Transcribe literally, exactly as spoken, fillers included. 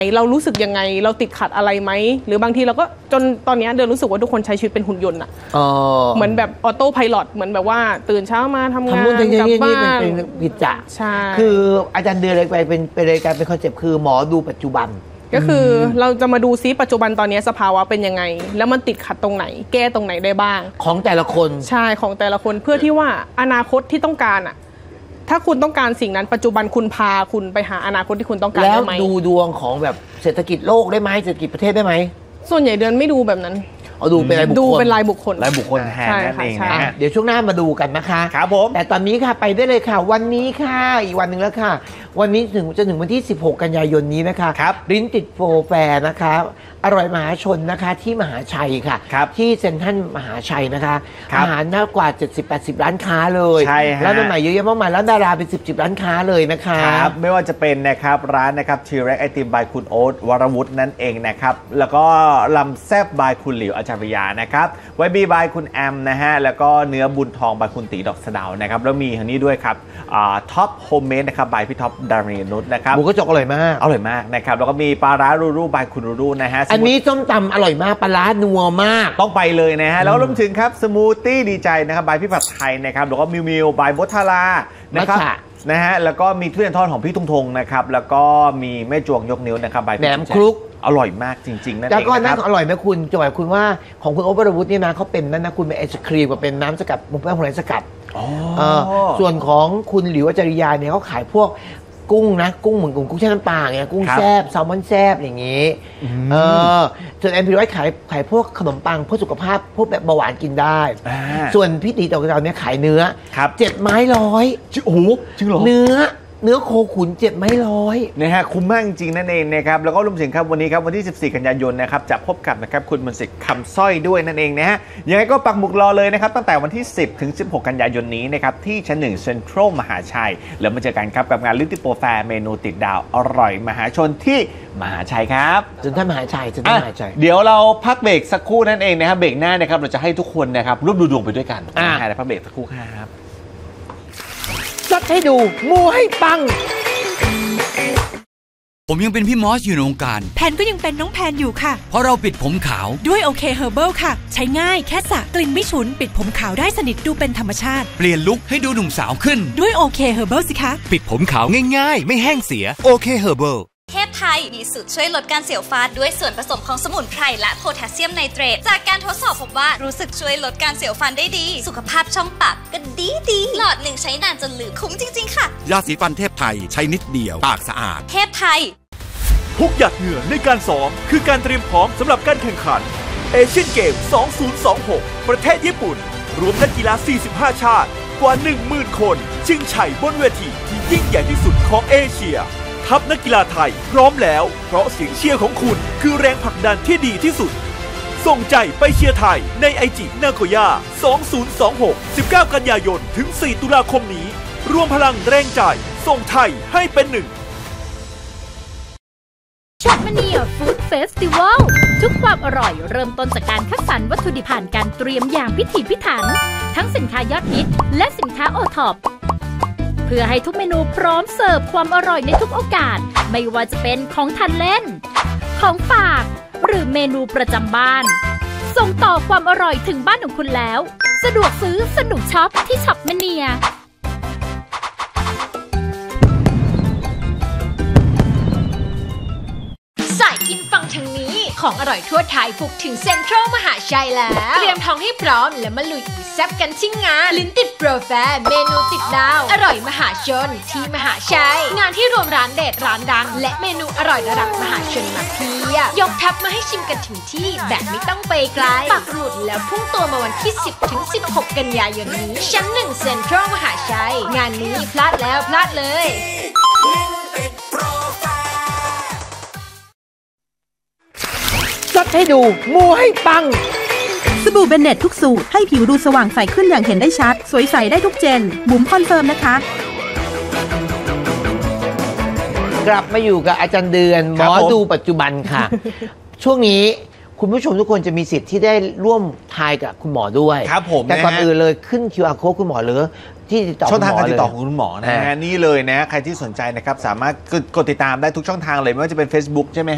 เรารู้สึกยังไงเราติดขัดอะไรไหมหรือบางทีเราก็จนตอนนี้เดินรู้สึกว่าทุกคนใช้ชีวิตเป็นหุ่นยนต์อะเหมือนแบบออโต้ไพลอตเหมือนแบบว่าตื่นเช้ามาทำงานกลับบ้านเป็นกิจจะใช่คืออาจารย์เดือนเลยไปเป็นเป็นรายการเป็นคอนเซ็ปต์คือหมอดูปัจจุบันก็คือเราจะมาดูซิปัจจุบันตอนนี้สภาวะเป็นยังไงแล้วมันติดขัดตรงไหนแก้ตรงไหนได้บ้างของแต่ละคนใช่ของแต่ละคนเพื่อที่ว่าอนาคตที่ต้องการอะถ้าคุณต้องการสิ่งนั้นปัจจุบันคุณพาคุณไปหาอนาคตที่คุณต้องการได้ไหมแล้วดูดวงของแบบเศรษฐกิจโลกได้ไหมเศรษฐกิจประเทศได้ไหมส่วนใหญ่เดือนไม่ดูแบบนั้นเอาดูเป็นรายบุคคลดูเป็นรายบุคคลรายบุคคลแทนนั่นเองนะฮะเดี๋ยวช่วงหน้ามาดูกันนะคะครับผมแต่ตอนนี้ค่ะไปได้เลยค่ะวันนี้ค่ะอีกวันหนึ่งแล้วค่ะวันนี้ถึงจนถึงวันที่สิบหกกันยายนนี้นะคะลิ้นติดโฟร์แฟร์นะคะอร่อยมหาชนนะคะที่มหาชัยค่ะที่เซ็นทรัลมหาชัยนะคะอาหารน่ากว่า เจ็ดสิบแปดสิบ ร้านค้าเลยร้านใหม่ๆเยอะแยะมากมายร้านดาราเป็นสิบ สิบร้านค้าเลยนะคะครับไม่ว่าจะเป็นนะครับร้านนะครับทีแร็กไอติมบายคุณโอ๊ตวรวุฒินั่นเองนะครับแล้วก็ลำแซ่บบายคุณหลิวอาจารยานะครับไวบีบายคุณแอมนะฮะแล้วก็เนื้อบุญทองบายคุณตีดอกสะเดานะครับแล้วมีอันนี้ด้วยครับท็อปโฮมเมดนะครับบายพี่ท็อปดารินุชนะครับหมูกระจกอร่อยมากอร่อยมากนะครับแล้วก็มีปลาร้ารูรูบายคุณรูรูนะฮะอันนี้ส้มตำอร่อยมากปลาร้านัวมากต้องไปเลยนะฮะแล้วรวมถึงครับสมูทตี้ดีใจนะครับบายพี่ผัดไทยนะครับแล้วก็มิวมิวบายบดทารานะครับนะฮะแล้วก็มีทุเรียนทอดของพี่ทงทงนะครับแล้วก็มีแม่จวงยกนิ้วนะครับบายแหนมคลุกอร่อยมากจริงๆนั่นเองแล้วก็นั่นอร่อยไหมคุณจะบอกคุณว่าของคุณโอ๊ตวรวุฒินี่นะเขาเป็นนั่นนะคุณเป็นไอศครีมกับเป็นน้ำสกัดมุกแป้งผลไม้สกัดส่วนของคุณหลิวอาจริยาเนี่ยเขาขายพวกกุ้งนะกุ้งเหมือนกุ้งกุ้งแช่น้ำปลาเนี่ยกุ้งแซ่บแซลมอนแซ่บอย่างนี้เออส่วนแอนพีไว้ขายขายพวกขนมปังเพื่อสุขภาพพวกแบบเบาหวานกินได้ส่วนพี่ตีต่อเราเนี่ยขายเนื้อเจ็ดไม้ร้อยโอ้โหจริงเหรอเนื้อเนื้อโคขุนเจ็ดไม้ร้อยนะฮะคุ้มมากจริงนั่นเองนะครับแล้วก็รวมถึงครับวันนี้ครับวันที่สิบสี่กันยายนนะครับจะพบกับนะครับคุณมนต์สิทธิ์คำสร้อยด้วยนั่นเองนะฮะยังไงก็ปักหมุดรอเลยนะครับตั้งแต่วันที่สิบถึงสิบหกกันยายนนี้นะครับที่ชั้นหนึ่งเซ็นทรัลมหาชัยแล้วมาเจอกันครับกับงานลิติโปรแฟร์เมนูติดดาวอร่อยมหาชนที่มหาชัยครับเซ็นทรัลมหาชัยเซ็นทรัลมหาชัยเดี๋ยวเราพักเบรกสักครู่นั่นเองนะครับเบรกหน้านะครับเราจะให้ทุกคนนะครับร่วมดูดวงไปด้วยกันนะฮะพักเบรกสักครู่ครับซัดให้ดูมูให้ปังผมยังเป็นพี่มอสอยู่ในวงการแพนก็ยังเป็นน้องแพนอยู่ค่ะเพราะเราปิดผมขาวด้วยโอเคเฮอร์เบิลค่ะใช้ง่ายแค่สระกลิ่นไม่ฉุนปิดผมขาวได้สนิทดูเป็นธรรมชาติเปลี่ยนลุคให้ดูหนุ่มสาวขึ้นด้วยโอเคเฮอร์เบิลสิคะปิดผมขาวง่ายๆไม่แห้งเสียโอเคเฮอร์เบิลเทพไทยมีสูตรช่วยลดการเสียวฟันด้วยส่วนผสมของสมุนไพรและโพแทสเซียมไนเตรตจากการทดสอบพบว่ารู้สึกช่วยลดการเสียวฟันได้ดีสุขภาพช่องปากก็ดีดีหลอดหนึ่งใช้นานจนลืมคุ้มจริงๆค่ะยาสีฟันเทพไทยใช้นิดเดียวปากสะอาดเทพไทยทุกหยาดเหงื่อในการซ้อมคือการเตรียมพร้อมสำหรับการแข่งขันเอเชียนเกม สองพันยี่สิบหก ประเทศญี่ปุ่นรวมนักกีฬา สี่สิบห้า ชาติกว่า หนึ่งหมื่น คนชิงชัยบนเวทีที่ยิ่งใหญ่ที่สุดของเอเชียทัพนักกีฬาไทยพร้อมแล้วเพราะเสียงเชียร์ของคุณคือแรงผลักดันที่ดีที่สุดส่งใจไปเชียร์ไทยในไอจินาโกย่า สองพันยี่สิบหก สิบเก้า กันยายนถึง สี่ ตุลาคมนี้รวมพลังแรงใจส่งไทยให้เป็นหนึ่งช็อปมาเนียฟู้ดเฟสติวัลทุกความอร่อยเริ่มต้นจากการคัดสรรวัตถุดิบผ่านการเตรียมอย่างพิถีพิถันทั้งสินค้ายอดฮิตและสินค้าโอท็อปเพื่อให้ทุกเมนูพร้อมเสิร์ฟความอร่อยในทุกโอกาสไม่ว่าจะเป็นของทานเล่นของฝากหรือเมนูประจำบ้านส่งต่อความอร่อยถึงบ้านของคุณแล้วสะดวกซื้อสนุกช็อปที่ช็อปมาเนียสายกินฟังทางนี้ของอร่อยทั่วไทยบุกถึงเซ็นทรัลมหาชัยแล้วเตรียมท้องให้พร้อมและมาลุยอีแซ่บกันที่งานลิ้นติดโปรแฟร์เมนูติดดาวอร่อยมหาชนที่มหาชัยงานที่รวมร้านเด็ดร้านดังและเมนูอร่อยระดับมหาชนมาเพียบยกทัพมาให้ชิมกันถึงที่แบบไม่ต้องไปไกลปักหมุดแล้วพุ่งตัวมาวันที่สิบถึงสิบหกกันยายนนี้ชั้นหนึ่งเซ็นทรัลมหาชัยงานนี้พลาดแล้วพลาดเลยซัดให้ดูมูให้ปังสบู่เบนเน็ตทุกสูตรให้ผิวดูสว่างใสขึ้นอย่างเห็นได้ชัดสวยใสได้ทุกเจนบุ๋มคอนเฟิร์มนะคะกลับมาอยู่กับอาจารย์เดือนหมอดูปัจจุบันค่ะช่วงนี้คุณผู้ชมทุกคนจะมีสิทธิ์ที่ได้ร่วมทายกับคุณหมอด้วยครับผมแต่ก่อนอื่นเลยขึ้น คิว อาร์ Code คุณหมอหรือที่ติดต่อช่องทางการติดต่อของคุณหมอนะฮะนี่เลยนะใครที่สนใจนะครับสามารถกดติดตามได้ทุกช่องทางเลยไม่ว่าจะเป็น Facebook ใช่ไหม